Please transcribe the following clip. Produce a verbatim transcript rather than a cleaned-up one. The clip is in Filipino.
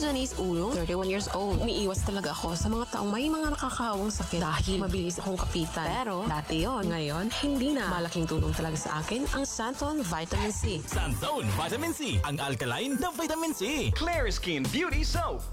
Janice Ulong, thirty-one years old. Umiiwas talaga ako sa mga taong may mga nakakawang sakit dahil mabilis akong kapitan. Pero dati yon, ngayon hindi na. Malaking tulong talaga sa akin ang Santon Vitamin C. Santon Vitamin C, ang alkaline na vitamin C. Clear Skin Beauty Soap.